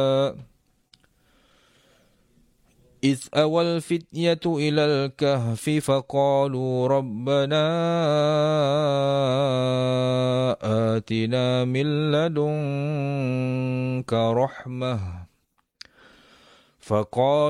إذ أوى الفتية إلى الكهف فقالوا ربنا آتنا من لدنك رحمة فقال